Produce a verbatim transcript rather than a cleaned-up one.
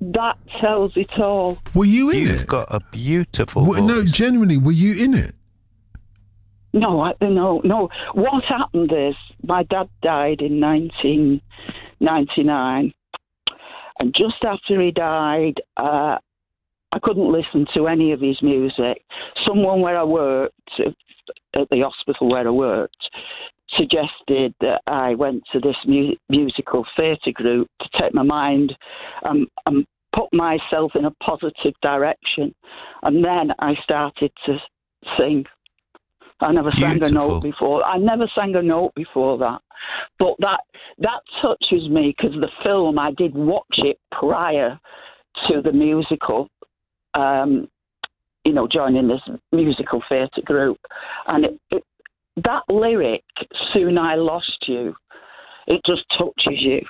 that tells it all. Were you in You've it? got a beautiful W- No, voice. genuinely, were you in it? No, I, no, no. What happened is my dad died in nineteen ninety-nine, and just after he died, uh, I couldn't listen to any of his music. Someone where I worked, at the hospital where I worked, suggested that I went to this mu- musical theatre group to take my mind um, and put myself in a positive direction. And then I started to sing. I never sang a Beautiful. note before. I never sang a note before that. But that that touches me because the film, I did watch it prior to the musical, um, you know, joining this musical theatre group. And it, it, that lyric, "Soon I Lost You," it just touches you.